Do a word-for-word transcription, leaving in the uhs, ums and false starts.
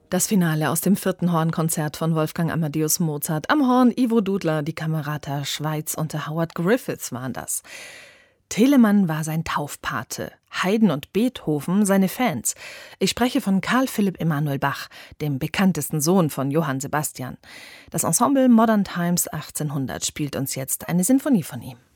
Das Finale aus dem vierten Hornkonzert von Wolfgang Amadeus Mozart. Am Horn Ivo Dudler, die Camerata Schweiz und der Howard Griffiths waren das. Telemann war sein Taufpate, Haydn und Beethoven seine Fans. Ich spreche von Carl Philipp Emanuel Bach, dem bekanntesten Sohn von Johann Sebastian. Das Ensemble Modern Times achtzehnhundert spielt uns jetzt eine Sinfonie von ihm.